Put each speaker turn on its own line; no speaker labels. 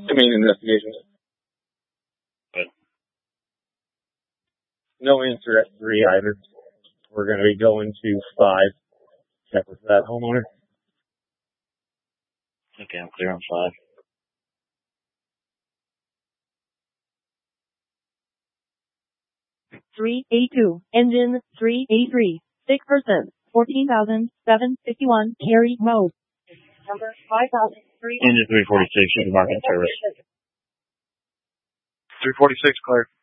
The main investigation.
But
no answer at 3 either. We're going to be going to 5. Check with that homeowner.
okay, I'm clear on 5.
3A2, engine 3A3, 6%, 14,751, carry mode. Number 5,003.
Engine 346, supermarket service.
346, clear.